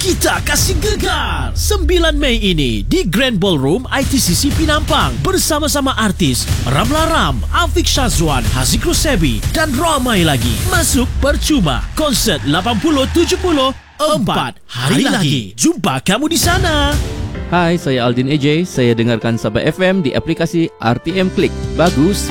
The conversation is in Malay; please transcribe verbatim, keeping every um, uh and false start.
kita kasih gegar sembilan Mei ini di Grand Ballroom I T C C Penampang bersama-sama artis Ramla Ram, Afiq Shazwan, Haziq Rosebi dan ramai lagi. Masuk percuma. Konsert lapan puluh tujuh puluh empat hari lagi. Jumpa kamu di sana. Hai, saya Aldin A J. Saya dengarkan Sabah F M di aplikasi R T M Click. Bagus,